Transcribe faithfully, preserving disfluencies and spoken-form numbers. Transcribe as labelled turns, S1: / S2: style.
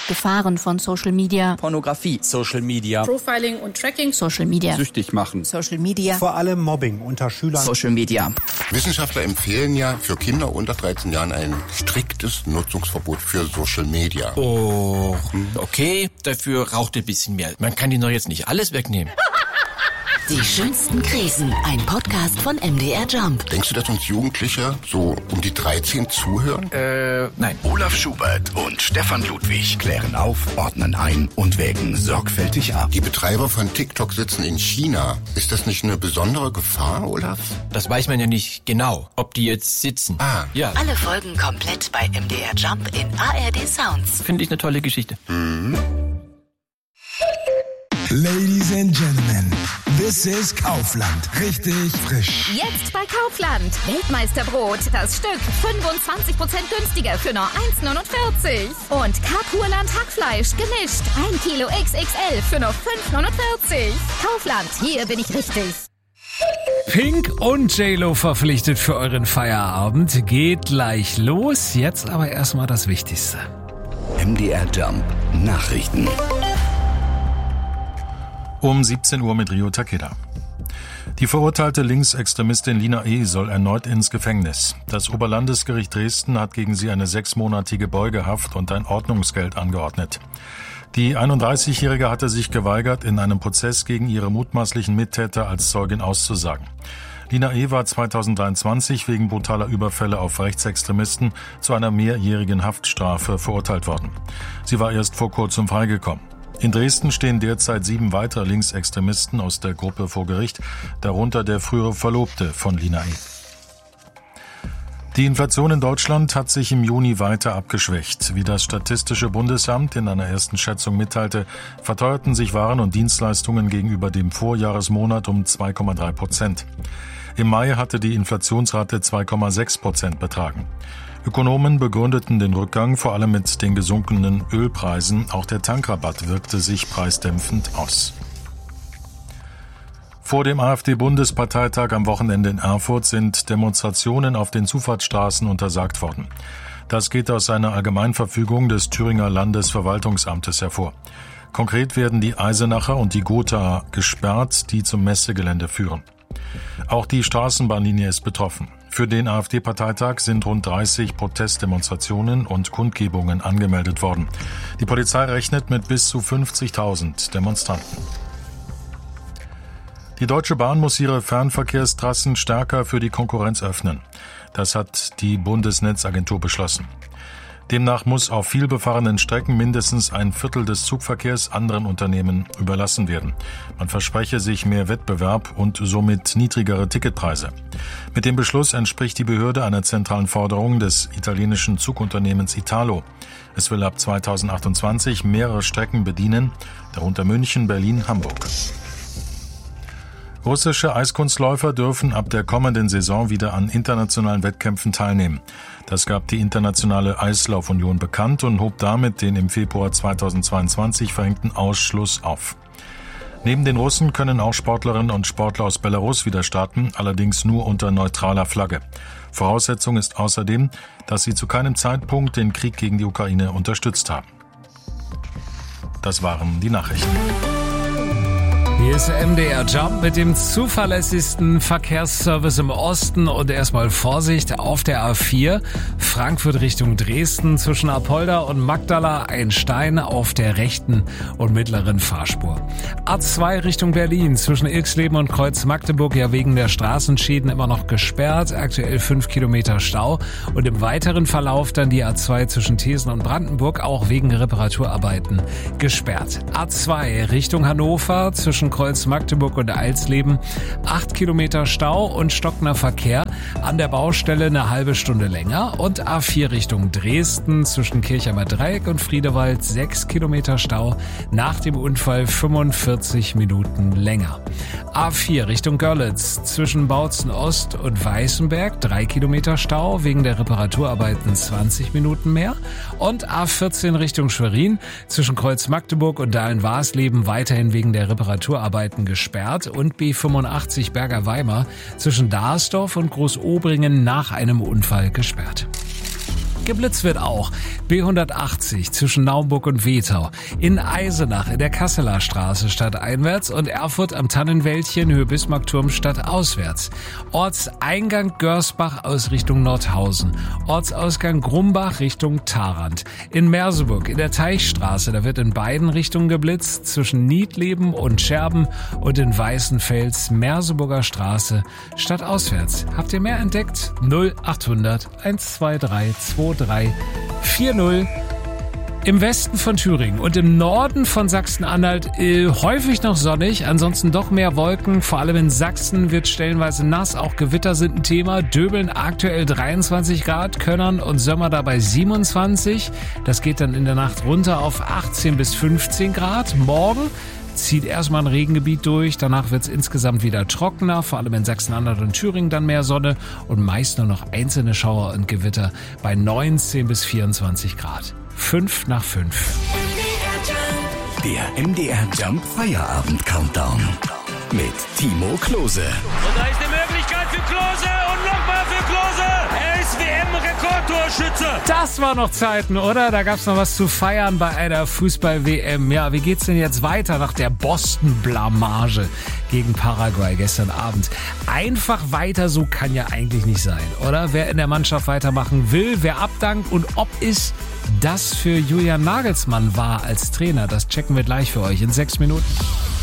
S1: Gefahren von Social Media.
S2: Pornografie.
S3: Social Media.
S1: Profiling und Tracking. Social Media.
S3: Süchtig machen.
S1: Social Media.
S4: Vor allem Mobbing unter Schülern.
S3: Social Media.
S5: Wissenschaftler empfehlen ja für Kinder unter dreizehn Jahren ein striktes Nutzungsverbot für Social Media.
S3: Oh, okay, dafür raucht ein bisschen mehr. Man kann ihnen doch jetzt nicht alles wegnehmen.
S6: Die schönsten Krisen, ein Podcast von M D R Jump.
S5: Denkst du, dass uns Jugendliche so um die dreizehn zuhören?
S3: Äh, nein.
S7: Olaf Schubert und Stefan Ludwig klären auf, ordnen ein und wägen sorgfältig ab.
S5: Die Betreiber von TikTok sitzen in China. Ist das nicht eine besondere Gefahr, Olaf?
S3: Das weiß man ja nicht genau, ob die jetzt sitzen.
S5: Ah.
S3: Ja.
S6: Alle Folgen komplett bei M D R Jump in A R D Sounds.
S3: Finde ich eine tolle Geschichte.
S5: Mhm.
S8: Ladies and Gentlemen, this is Kaufland. Richtig frisch.
S9: Jetzt bei Kaufland. Weltmeisterbrot. Das Stück fünfundzwanzig Prozent günstiger für nur eins neunundvierzig. Und Kapurland Hackfleisch gemischt. ein Kilo X X L für nur fünf neunundvierzig. Kaufland, hier bin ich richtig.
S10: Pink und J-Lo verpflichtet für euren Feierabend. Geht gleich los. Jetzt aber erstmal das Wichtigste.
S7: M D R Jump Nachrichten.
S11: Um siebzehn Uhr mit Rio Takeda. Die verurteilte Linksextremistin Lina E. soll erneut ins Gefängnis. Das Oberlandesgericht Dresden hat gegen sie eine sechsmonatige Beugehaft und ein Ordnungsgeld angeordnet. Die einunddreißigjährige hatte sich geweigert, in einem Prozess gegen ihre mutmaßlichen Mittäter als Zeugin auszusagen. Lina E. war zweitausenddreiundzwanzig wegen brutaler Überfälle auf Rechtsextremisten zu einer mehrjährigen Haftstrafe verurteilt worden. Sie war erst vor kurzem freigekommen. In Dresden stehen derzeit sieben weitere Linksextremisten aus der Gruppe vor Gericht, darunter der frühere Verlobte von Lina E. Die Inflation in Deutschland hat sich im Juni weiter abgeschwächt. Wie das Statistische Bundesamt in einer ersten Schätzung mitteilte, verteuerten sich Waren und Dienstleistungen gegenüber dem Vorjahresmonat um zwei Komma drei Prozent. Im Mai hatte die Inflationsrate zwei Komma sechs Prozent betragen. Ökonomen begründeten den Rückgang vor allem mit den gesunkenen Ölpreisen. Auch der Tankrabatt wirkte sich preisdämpfend aus. Vor dem AfD-Bundesparteitag am Wochenende in Erfurt sind Demonstrationen auf den Zufahrtsstraßen untersagt worden. Das geht aus einer Allgemeinverfügung des Thüringer Landesverwaltungsamtes hervor. Konkret werden die Eisenacher und die Gotha gesperrt, die zum Messegelände führen. Auch die Straßenbahnlinie ist betroffen. Für den AfD-Parteitag sind rund dreißig Protestdemonstrationen und Kundgebungen angemeldet worden. Die Polizei rechnet mit bis zu fünfzigtausend Demonstranten. Die Deutsche Bahn muss ihre Fernverkehrstrassen stärker für die Konkurrenz öffnen. Das hat die Bundesnetzagentur beschlossen. Demnach muss auf vielbefahrenen Strecken mindestens ein Viertel des Zugverkehrs anderen Unternehmen überlassen werden. Man verspreche sich mehr Wettbewerb und somit niedrigere Ticketpreise. Mit dem Beschluss entspricht die Behörde einer zentralen Forderung des italienischen Zugunternehmens Italo. Es will ab zweitausendachtundzwanzig mehrere Strecken bedienen, darunter München, Berlin, Hamburg. Russische Eiskunstläufer dürfen ab der kommenden Saison wieder an internationalen Wettkämpfen teilnehmen. Das gab die Internationale Eislaufunion bekannt und hob damit den im Februar zweitausendzweiundzwanzig verhängten Ausschluss auf. Neben den Russen können auch Sportlerinnen und Sportler aus Belarus wieder starten, allerdings nur unter neutraler Flagge. Voraussetzung ist außerdem, dass sie zu keinem Zeitpunkt den Krieg gegen die Ukraine unterstützt haben. Das waren die Nachrichten.
S10: Hier ist M D R Jump mit dem zuverlässigsten Verkehrsservice im Osten und erstmal Vorsicht auf der A vier, Frankfurt Richtung Dresden zwischen Apolda und Magdala ein Stein auf der rechten und mittleren Fahrspur. A zwei Richtung Berlin zwischen Ilksleben und Kreuz Magdeburg ja wegen der Straßenschäden immer noch gesperrt, aktuell fünf Kilometer Stau und im weiteren Verlauf dann die A zwei zwischen Thesen und Brandenburg auch wegen Reparaturarbeiten gesperrt. A zwei Richtung Hannover zwischen Kreuz Magdeburg und Eilsleben, acht Kilometer Stau und stockender Verkehr, an der Baustelle eine halbe Stunde länger und A vier Richtung Dresden zwischen Kirchheimer Dreieck und Friedewald, sechs Kilometer Stau, nach dem Unfall fünfundvierzig Minuten länger. A vier Richtung Görlitz zwischen Bautzen Ost und Weißenberg, drei Kilometer Stau, wegen der Reparaturarbeiten zwanzig Minuten mehr und A vierzehn Richtung Schwerin zwischen Kreuz Magdeburg und Dahlen-Warsleben weiterhin wegen der Reparaturarbeiten gesperrt und B fünfundachtzig Berger Weimar zwischen Darsdorf und Großobringen nach einem Unfall gesperrt. geblitzt wird auch. B hundertachtzig zwischen Naumburg und Wetau. In Eisenach in der Kasseler Straße stadteinwärts und Erfurt am Tannenwäldchen Höhe Bismarckturm stadtauswärts. Ortseingang Görsbach aus Richtung Nordhausen. Ortsausgang Grumbach Richtung Tharandt. In Merseburg in der Teichstraße, da wird in beiden Richtungen geblitzt zwischen Niedleben und Scherben und in Weißenfels Merseburger Straße stadtauswärts. Habt ihr mehr entdeckt? null achthundert eins zwei drei zwei drei vier null. Im Westen von Thüringen und im Norden von Sachsen-Anhalt äh, häufig noch sonnig, ansonsten doch mehr Wolken. Vor allem in Sachsen wird stellenweise nass, auch Gewitter sind ein Thema. Döbeln aktuell dreiundzwanzig Grad, Könnern und Sömmer dabei siebenundzwanzig. Das geht dann in der Nacht runter auf achtzehn bis fünfzehn Grad. Morgen zieht erstmal ein Regengebiet durch, danach wird es insgesamt wieder trockener, vor allem in Sachsen-Anhalt und Thüringen dann mehr Sonne und meist nur noch einzelne Schauer und Gewitter bei neunzehn bis vierundzwanzig Grad. Fünf nach fünf.
S7: Der M D R Jump Feierabend Countdown mit Timo Klose.
S2: Und da ist eine Möglichkeit für Klose und nochmal für Klose. Er ist W M-Rekordtorschütze.
S10: Das war noch Zeiten, oder? Da gab's noch was zu feiern bei einer Fußball-W M. Ja, wie geht's denn jetzt weiter nach der Boston-Blamage gegen Paraguay gestern Abend? Einfach weiter so kann ja eigentlich nicht sein, oder? Wer in der Mannschaft weitermachen will, wer abdankt und ob es das für Julian Nagelsmann war als Trainer, das checken wir gleich für euch in sechs Minuten.